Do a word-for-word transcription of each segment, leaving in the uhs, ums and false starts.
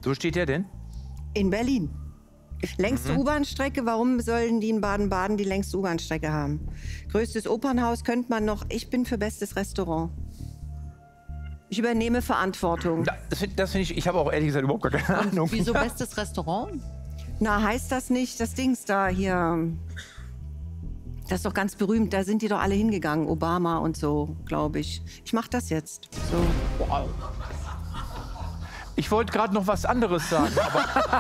Wo steht der denn? In Berlin. Längste mhm. U-Bahn-Strecke, warum sollen die in Baden-Baden die längste U-Bahn-Strecke haben? Größtes Opernhaus könnte man noch, ich bin für bestes Restaurant. Ich übernehme Verantwortung. Das finde das find ich, ich habe auch ehrlich gesagt überhaupt gar keine Ahnung. Wieso bestes Restaurant? Na, heißt das nicht, das Dings da hier, das ist doch ganz berühmt, da sind die doch alle hingegangen, Obama und so, glaube ich. Ich mache das jetzt. So. Wow. Ich wollte gerade noch was anderes sagen, aber...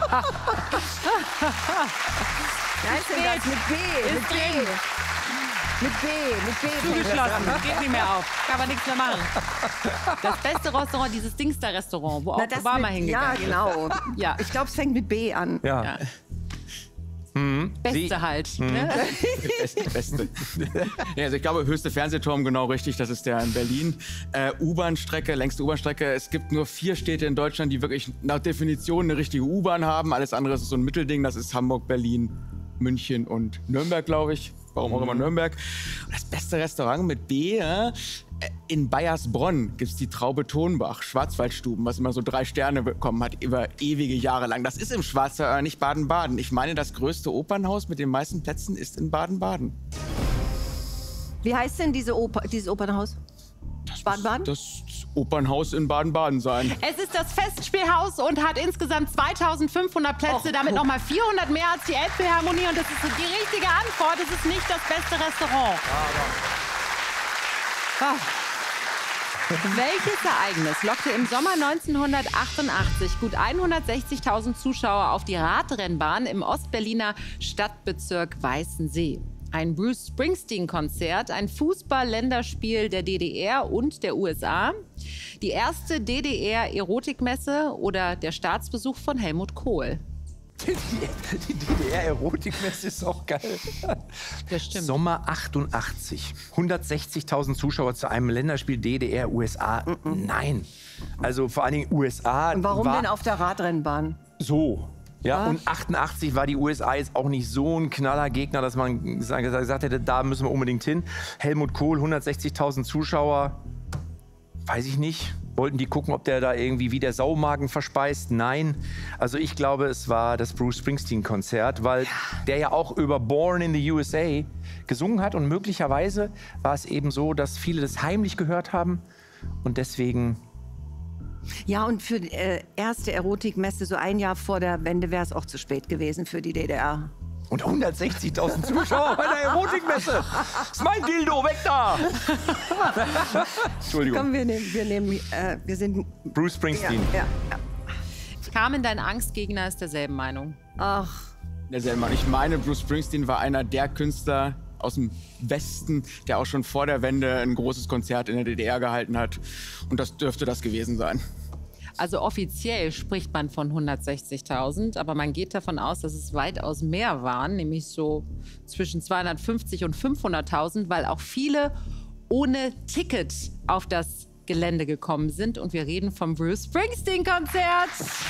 Wer ist denn das? Mit B, mit B. Mit B, mit B. Zugeschlossen, geht nicht mehr auf, kann man nichts mehr machen. Das beste Restaurant, dieses Dingster-Restaurant, wo auch Na, das Obama mit, hingegangen ist. Ja, genau. Ja. Ich glaube, es fängt mit B an. Ja. Ja. Mhm. Beste Sie halt. Mhm. Ne? Beste, beste. Ja, also ich glaube, höchste Fernsehturm, genau richtig, das ist der in Berlin. Äh, U-Bahn-Strecke, längste U-Bahn-Strecke. Es gibt nur vier Städte in Deutschland, die wirklich nach Definition eine richtige U-Bahn haben. Alles andere ist so ein Mittelding, das ist Hamburg, Berlin, München und Nürnberg, glaube ich. Warum auch immer Nürnberg. Und das beste Restaurant mit B, äh, in Bayersbronn gibt es die Traube Tonbach, Schwarzwaldstuben, was immer so drei Sterne bekommen hat, über ewige Jahre lang. Das ist im Schwarzwald, nicht Baden-Baden. Ich meine, das größte Opernhaus mit den meisten Plätzen ist in Baden-Baden. Wie heißt denn diese Oper, dieses Opernhaus? Baden-Baden? Das Opernhaus in Baden-Baden sein. Es ist das Festspielhaus und hat insgesamt zweitausendfünfhundert Plätze, Och, damit guck. nochmal vierhundert mehr als die Elbphilharmonie. Und das ist die richtige Antwort. Es ist nicht das beste Restaurant. Ah. Welches Ereignis lockte im Sommer neunzehnhundertachtundachtzig gut hundertsechzigtausend Zuschauer auf die Radrennbahn im Ostberliner Stadtbezirk Weißensee? Ein Bruce Springsteen-Konzert, ein Fußball-Länderspiel der D D R und der U S A, die erste D D R-Erotikmesse oder der Staatsbesuch von Helmut Kohl? Die, die D D R-Erotikmesse ist auch geil. Das stimmt. Sommer achtundachtzig. hundertsechzigtausend Zuschauer zu einem Länderspiel D D R, U S A. Nein. Also vor allen Dingen U S A. Und warum war denn auf der Radrennbahn? so? Ja, Ah. und achtundachtzig war die U S A jetzt auch nicht so ein knaller Gegner, dass man gesagt hätte, da müssen wir unbedingt hin. Helmut Kohl, hundertsechzigtausend Zuschauer, weiß ich nicht. Wollten die gucken, ob der da irgendwie wie der Saumagen verspeist? Nein. Also ich glaube, es war das Bruce Springsteen-Konzert, weil ja. der ja auch über Born in the U S A gesungen hat. Und möglicherweise war es eben so, dass viele das heimlich gehört haben und deswegen... Ja, und für die äh, erste Erotikmesse, so ein Jahr vor der Wende, wäre es auch zu spät gewesen für die D D R. Und hundertsechzigtausend Zuschauer bei der Erotikmesse. Ist mein Dildo, weg da! Entschuldigung. Komm, wir nehmen, wir nehmen, äh, wir sind... Bruce Springsteen. Ja, ja, ja. Carmen, dein Angstgegner ist derselben Meinung. Ach, Derselbe Mann. Ich meine, Bruce Springsteen war einer der Künstler aus dem Westen, der auch schon vor der Wende ein großes Konzert in der D D R gehalten hat. Und das dürfte das gewesen sein. Also offiziell spricht man von hundertsechzigtausend, aber man geht davon aus, dass es weitaus mehr waren, nämlich so zwischen zweihundertfünfzig und fünfhunderttausend, weil auch viele ohne Ticket auf das Gelände gekommen sind. Und wir reden vom Bruce Springsteen-Konzert.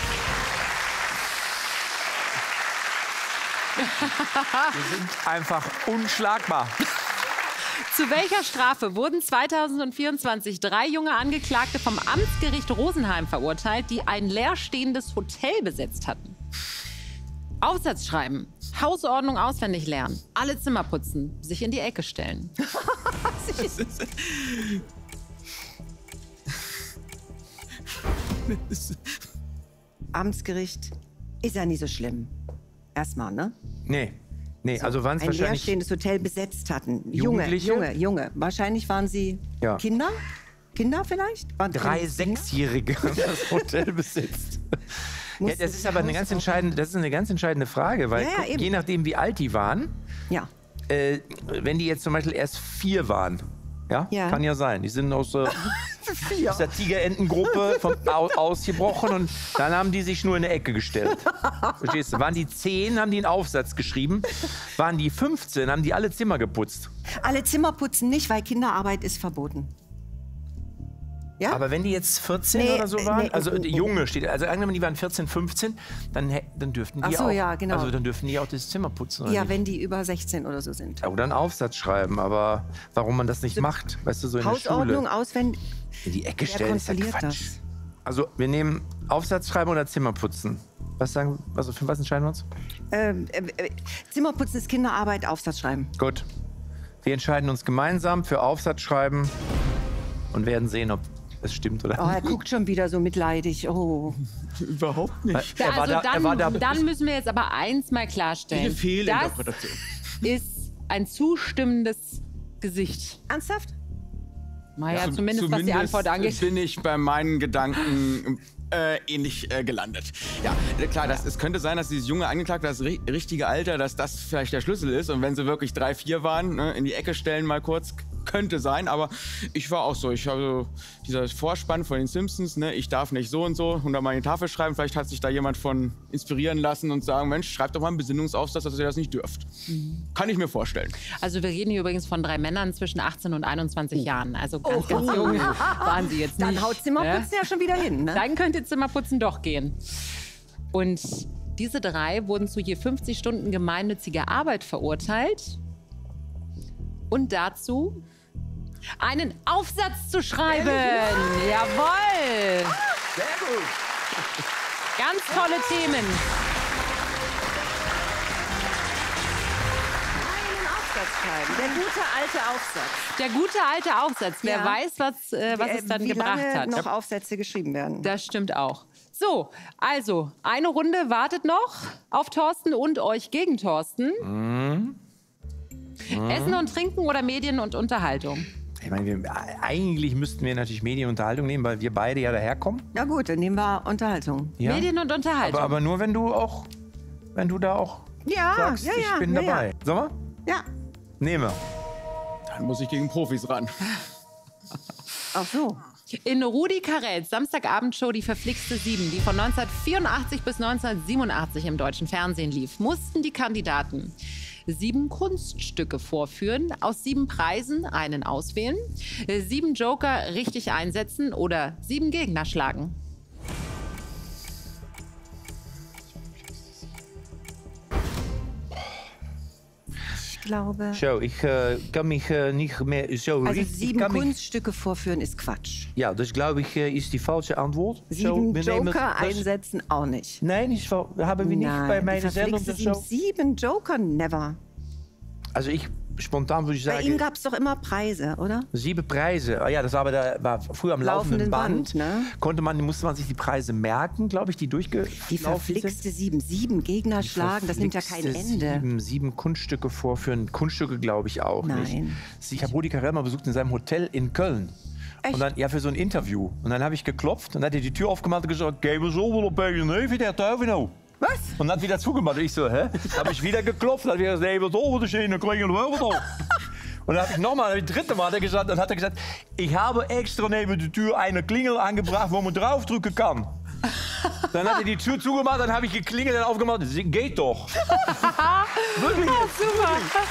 Wir sind einfach unschlagbar. Zu welcher Strafe wurden zweitausendvierundzwanzig drei junge Angeklagte vom Amtsgericht Rosenheim verurteilt, die ein leerstehendes Hotel besetzt hatten? Aufsatz schreiben, Hausordnung auswendig lernen, alle Zimmer putzen, sich in die Ecke stellen. Amtsgericht ist ja nie so schlimm. Erstmal, ne? Nee. Nee, So, also waren es ein wahrscheinlich... leerstehendes Hotel besetzt hatten. Junge, Jugendliche? Junge, Junge. Wahrscheinlich waren sie Ja. Kinder? Kinder vielleicht? Waren Drei Kinder? Sechsjährige haben das Hotel besitzt. Ja, Mussten das ist sie aber eine Haus ganz auf- entscheidende, das ist eine ganz entscheidende Frage, weil Ja, ja, guck, eben. je nachdem, wie alt die waren, Ja. äh, wenn die jetzt zum Beispiel erst vier waren, ja, Ja. kann ja sein, die sind aus, äh, aus der Tigerentengruppe vom, au, ausgebrochen und dann haben die sich nur in eine Ecke gestellt. Verstehst du? Waren die zehn, haben die einen Aufsatz geschrieben. Waren die fünfzehn, haben die alle Zimmer geputzt. Alle Zimmer putzen nicht, weil Kinderarbeit ist verboten. Ja? Aber wenn die jetzt vierzehn Nee, oder so waren, nee, also oh, oh, die oh. Junge steht, also angenommen, die waren vierzehn, fünfzehn, dann, hä- dann dürften die Ach so, auch. ja, genau. Also dann dürften die auch das Zimmer putzen. Oder Ja, nicht? wenn die über sechzehn oder so sind. Oder einen Aufsatz schreiben, aber warum man das nicht macht, weißt du, so in der Hausordnung Schule. auswendig. In die Ecke Wer stellen ist ja kontrolliert Quatsch. das? Also wir nehmen Aufsatz schreiben oder Zimmer putzen? Was sagen, also für was entscheiden wir uns? Ähm, äh, Zimmerputzen ist Kinderarbeit, Aufsatz schreiben. Gut. Wir entscheiden uns gemeinsam für Aufsatz schreiben und werden sehen, ob es stimmt oder Oh, nicht. er guckt schon wieder so mitleidig. Oh. Überhaupt nicht. Er war also da- er dann, war da- dann müssen wir jetzt aber eins mal klarstellen. Diese Fehlinterpretation. Das ist ein zustimmendes Gesicht. Ernsthaft? Naja, Zum- zumindest, was die Antwort angeht. bin ich bei meinen Gedanken äh, ähnlich äh, gelandet. Ja, äh, klar, das, es könnte sein, dass dieses junge Angeklagte, das ri richtige Alter, dass das vielleicht der Schlüssel ist. Und wenn sie wirklich drei, vier waren, ne, in die Ecke stellen mal kurz, könnte sein. Aber ich war auch so. Ich habe so dieser Vorspann von den Simpsons, ne, ich darf nicht so und so unter meine Tafel schreiben. Vielleicht hat sich da jemand von inspirieren lassen und sagen, Mensch, schreibt doch mal einen Besinnungsaufsatz, dass ihr das nicht dürft. Mhm. Kann ich mir vorstellen. Also wir reden hier übrigens von drei Männern zwischen achtzehn und einundzwanzig Oh. Jahren. Also ganz, ganz jung waren sie jetzt nicht. Dann haut Zimmerputzen ja, schon wieder hin, ne? Dann könnte Zimmerputzen doch gehen. Und diese drei wurden zu je fünfzig Stunden gemeinnütziger Arbeit verurteilt. Und dazu einen Aufsatz zu schreiben. Jawohl. Sehr gut. Ganz tolle Themen. Einen Aufsatz schreiben. Der gute alte Aufsatz. Der gute alte Aufsatz. Wer Ja. weiß, was, äh, was es dann Wie gebracht lange hat. noch Aufsätze geschrieben werden. Das stimmt auch. So, also, eine Runde wartet noch auf Thorsten und euch gegen Thorsten. Mhm. Essen und Trinken oder Medien und Unterhaltung? Ich meine, wir, eigentlich müssten wir natürlich Medienunterhaltung nehmen, weil wir beide ja daherkommen. Na gut, dann nehmen wir Unterhaltung. Ja? Medien und Unterhaltung. aber, aber nur, wenn du auch, wenn du da auch Ja, sagst, ja, ja. ich bin ja, dabei. Sollen wir? Ja. ja. Nehmen wir. Dann muss ich gegen Profis ran. Ach so. In Rudi Carells Samstagabendshow Die verflixte Sieben, die von neunzehnhundertvierundachtzig bis neunzehnhundertsiebenundachtzig im deutschen Fernsehen lief, mussten die Kandidaten sieben Kunststücke vorführen, aus sieben Preisen einen auswählen, äh, sieben Joker richtig einsetzen oder sieben Gegner schlagen. Ich glaube. Zo, ich äh, kann mich äh, nicht mehr so Also richtig- sieben kann mich- Kunststücke vorführen ist Quatsch. Ja, das glaube ich äh, ist die falsche Antwort. Sieben wir nehmen Joker das- einsetzen auch nicht. Nein, ist, fa- haben wir nicht Nein, bei die meiner Sendung verflixte das sieben, so. sieben Joker, never. Also ich spontan würde ich Bei ihm sagen, gab es doch immer Preise, oder? sieben Preise. Ah ja, das war aber da, war früher am laufenden, Laufenden Band. Band, ne? Konnte man, musste man sich die Preise merken, glaube ich, die durchgelaufen Die verflixte sieben. Sieben Gegner schlagen, das nimmt ja kein Verflixte Ende. Sieben, sieben Kunststücke vorführen. Kunststücke glaube ich auch nicht. Nein. Ich habe Rudi Carell mal besucht in seinem Hotel in Köln. Echt? Und dann, ja, für so ein Interview. Und dann habe ich geklopft und dann hat er die Tür aufgemacht und gesagt, geh mir so wohl ein bisschen Hilfe, der Teufel noch. Was? Und dann hat wieder zugemacht. Und ich so, hä? Habe ich wieder geklopft, dann hat er gesagt, nee, was soll das denn? Dann kriegen wir noch. Und dann habe ich nochmal, das dritte Mal hat er gesagt, dann hat er gesagt, ich habe extra neben der Tür eine Klingel angebracht, wo man draufdrücken kann. Dann hat er die Tür zugemacht, dann habe ich geklingelt und aufgemacht. Das geht doch. Wirklich? Super.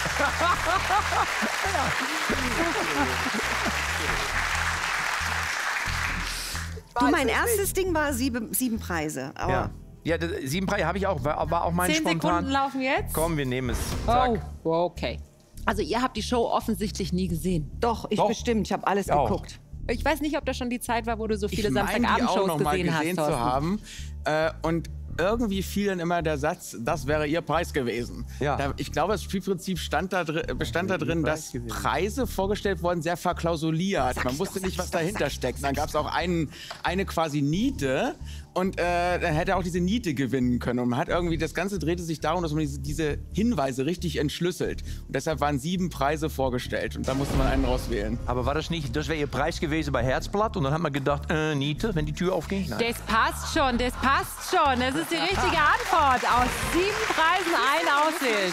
Du, mein erstes Ding war sieben, sieben Preise. Aber Ja. Ja, das, sieben Preise habe ich auch, war, war auch mein Zehn spontan. Sekunden laufen jetzt. Komm, wir nehmen es. Zack. Oh, okay. Also ihr habt die Show offensichtlich nie gesehen. doch, ich Doch. bestimmt. Ich habe alles Auch. geguckt. Ich weiß nicht, ob das schon die Zeit war, wo du so viele Ich meine, die auch Samstagabendshows noch mal gesehen, gesehen hast, zu Thorsten. haben. Äh, und irgendwie fiel dann immer der Satz, das wäre ihr Preis gewesen. Ja. Da, ich glaube, das Spielprinzip stand da drin, bestand da Ihr drin, Preis dass gewesen. Preise vorgestellt wurden, sehr verklausuliert. Man wusste nicht, was dahinter steckt. Dann gab es auch einen, eine quasi Niete und äh, dann hätte er auch diese Niete gewinnen können. Und man hat irgendwie, das Ganze drehte sich darum, dass man diese, diese Hinweise richtig entschlüsselt. Und deshalb waren sieben Preise vorgestellt und da musste man einen rauswählen. Aber war das nicht, das wäre ihr Preis gewesen bei Herzblatt? Und dann hat man gedacht, äh, Niete, wenn die Tür aufging? Nein. Das passt schon, das passt schon. Das ist die richtige Antwort. Aus sieben Preisen ein auswählen.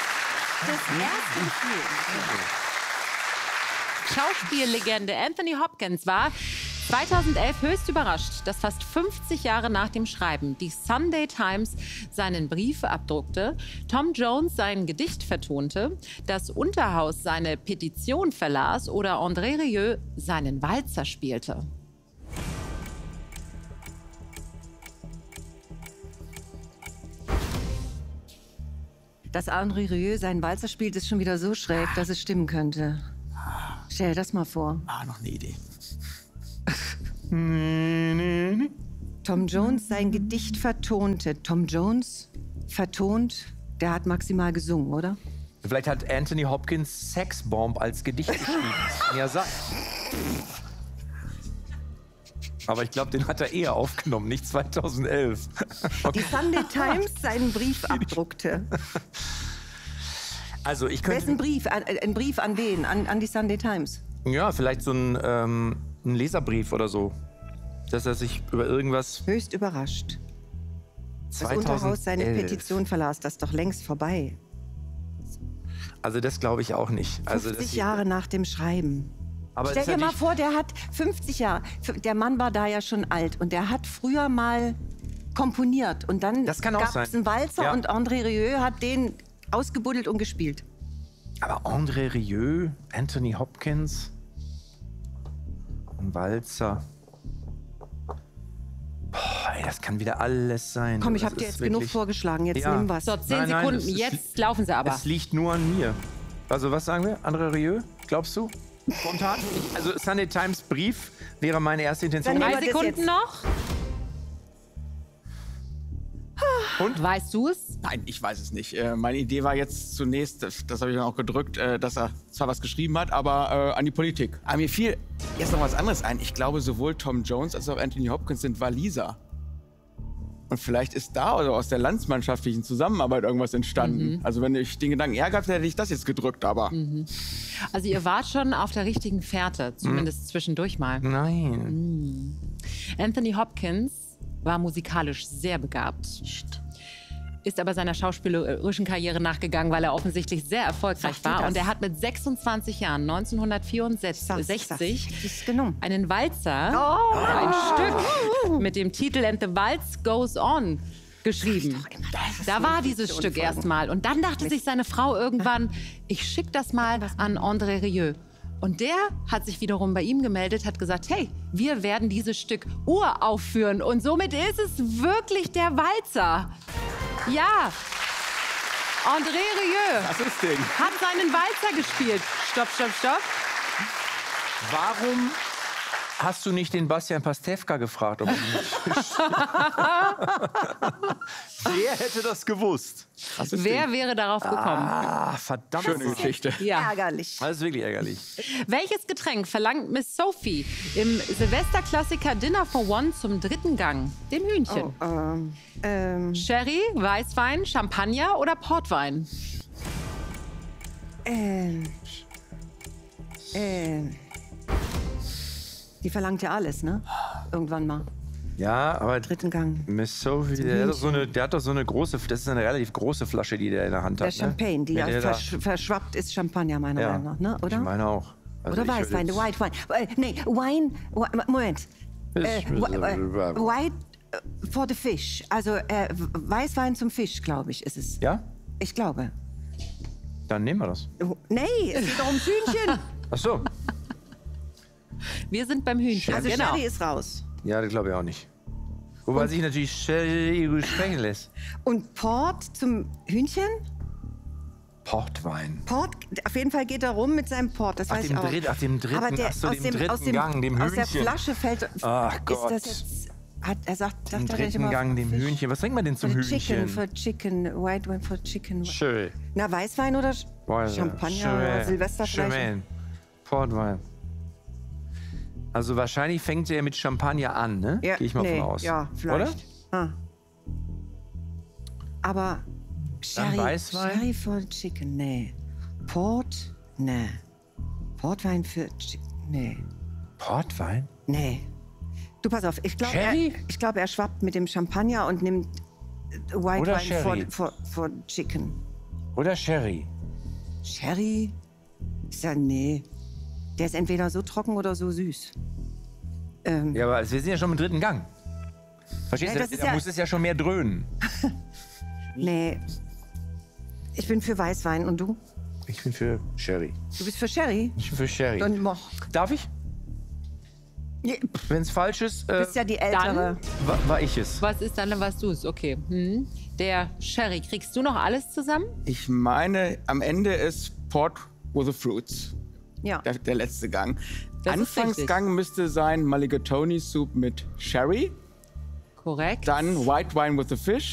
Schauspiellegende Anthony Hopkins war zweitausendelf höchst überrascht, dass fast fünfzig Jahre nach dem Schreiben die Sunday Times seinen Brief abdruckte, Tom Jones sein Gedicht vertonte, das Unterhaus seine Petition verlas oder André Rieu seinen Walzer spielte. Dass André Rieu seinen Walzer spielt, ist schon wieder so schräg, dass es stimmen könnte. Stell dir das mal vor. Ah, noch eine Idee. Tom Jones sein Gedicht vertonte. Tom Jones vertont, der hat maximal gesungen, oder? Vielleicht hat Anthony Hopkins Sexbomb als Gedicht geschrieben. Ja, sag. Aber ich glaube, den hat er eher aufgenommen, nicht zweitausendelf. Die Sunday Times seinen Brief abdruckte. Also ich könnte... Wessen Brief? Ein, ein Brief an wen? An, an die Sunday Times? Ja, vielleicht so ein, ähm, ein Leserbrief oder so. Dass er sich über irgendwas... Höchst überrascht. Das zweitausendelf. Unterhaus seine Petition verlas, das ist doch längst vorbei. Also das glaube ich auch nicht. Also fünfzig das Jahre nach dem Schreiben. Aber Stell ist dir ja mal nicht- vor, der hat fünfzig Jahre. Der Mann war da ja schon alt und der hat früher mal komponiert. Und dann Das kann auch gab es sein. einen Walzer Ja. und André Rieu hat den ausgebuddelt und gespielt. Aber André Rieu, Anthony Hopkins, ein Walzer. Boah, ey, das kann wieder alles sein. Komm, ich Das habe dir ist jetzt genug wirklich- vorgeschlagen. Jetzt Ja. nimm was. So, zehn Nein, nein, Sekunden. es ist- Jetzt laufen sie aber. Es liegt nur an mir. Also was sagen wir? André Rieu, glaubst du? Spontan? Ich- Also Sunday Times Brief wäre meine erste Intention. Dann Drei nehmen wir das Sekunden jetzt. noch. Und? Weißt du es? Nein, ich weiß es nicht. Äh, meine Idee war jetzt zunächst, das, das habe ich dann auch gedrückt, äh, dass er zwar was geschrieben hat, aber äh, an die Politik. Aber mir fiel jetzt noch was anderes ein. Ich glaube, sowohl Tom Jones als auch Anthony Hopkins sind Waliser. Und vielleicht ist da also aus der landsmannschaftlichen Zusammenarbeit irgendwas entstanden. Also wenn ich den Gedanken eher gehabt hätte, hätte ich das jetzt gedrückt, aber... Also ihr wart schon auf der richtigen Fährte, zumindest zwischendurch mal. Nein. Anthony Hopkins war musikalisch sehr begabt. Ist aber seiner schauspielerischen Karriere nachgegangen, weil er offensichtlich sehr erfolgreich Sag dir war. das. Und er hat mit sechsundzwanzig Jahren, neunzehnhundertvierundsechzig, Sag, sag. Genommen. einen Walzer, Oh. ein Stück mit dem Titel And the Waltz Goes On geschrieben. Da war dieses Stück erstmal. Und dann dachte sich seine Frau irgendwann, ich schicke das mal an André Rieu. Und der hat sich wiederum bei ihm gemeldet, hat gesagt, hey, wir werden dieses Stück uraufführen. Und somit ist es wirklich der Walzer. Ja, André Rieu Das ist Ding. hat seinen Walzer gespielt. Stopp, stopp, stopp. Warum hast du nicht den Bastian Pastewka gefragt, ob er ihn nicht Wer hätte das gewusst? Das ist Wer Ding. wäre darauf gekommen? Ah, verdammt. Schöne Geschichte. Ja. Ärgerlich. Das ist wirklich ärgerlich. Welches Getränk verlangt Miss Sophie im Silvesterklassiker Dinner for One zum dritten Gang? Dem Hühnchen. Oh, ähm, ähm, Sherry, Weißwein, Champagner oder Portwein? ähm, ähm. Die verlangt ja alles, ne? Irgendwann mal. Ja, aber Dritten Gang. Miss Sophie, der hat, doch so eine, der hat doch so eine große, das ist eine relativ große Flasche, die der in der Hand Der hat. Champagne, die ne? ja Wenn der da- versch verschwappt ist Champagner, meiner ja. Meinung nach, ne? Oder? Ich meine auch. Also Oder ich würde Weißwein, jetzt- White Wine. Äh, nee, Wine, Wi- Moment. Äh, wi- äh, White äh, for the fish. Also äh, Weißwein zum Fisch, glaube ich, ist es. Ja? Ich glaube. Dann nehmen wir das. Nee, es geht doch ums Hühnchen. Ach so. Wir sind beim Hühnchen. Also genau. Sherry ist raus. Ja, das glaube ich auch nicht. Wobei sich natürlich Sherry sprechen lässt. Und Port zum Hühnchen? Portwein. Port, auf jeden Fall geht er rum mit seinem Port, das Ach, weiß dem ich auch. Dritt- ach, dem dritten- Aber der, ach so, aus dem dem, dritten aus dem Gang, dem Aus der Hühnchen. Flasche fällt. Ach Gott. Ist das jetzt, hat, er sagt, Im sagt er nicht dritten immer Gang, dem Fisch? Hühnchen. Was trinkt man denn zum For Hühnchen? Chicken, for Chicken, White Wine for Chicken. Sherry. Na, Weißwein oder Sch- Champagner oder Silvester vielleicht? Champagne. Portwein. Also wahrscheinlich fängt er mit Champagner an, ne? Ja, Gehe ich mal nee, von aus. Ja, vielleicht. Ah. Aber Sherry, Weißwein? Sherry for Chicken, nee. Port, nee. Portwein für Chicken, nee. Oder? Portwein? Nee. Du, pass auf, ich glaube, er, Sherry? ich glaub, er schwappt mit dem Champagner und nimmt äh, White Oder Wine for, Sherry. for, for Chicken. Oder Sherry? Sherry? Ist ja, nee. Der ist entweder so trocken oder so süß. Ähm, Ja, aber wir sind ja schon im dritten Gang. Verstehst Ja, du? das ist Da ja- muss es ja schon mehr dröhnen. nee. Ich bin für Weißwein und du? Ich bin für Sherry. Du bist für Sherry? Ich bin für Sherry. Und moch. Darf ich? Ja, Wenn es falsch ist, du äh, bist ja die Ältere. war, war ich es. Was ist dann, was du es? Okay. Hm. Der Sherry, kriegst du noch alles zusammen? Ich meine, am Ende ist Port with the Fruits. Ja. Der, der letzte Gang. Das ist Anfangsgang müsste sein Mulligatawny Soup mit Sherry. Korrekt. Dann White Wine with the Fish.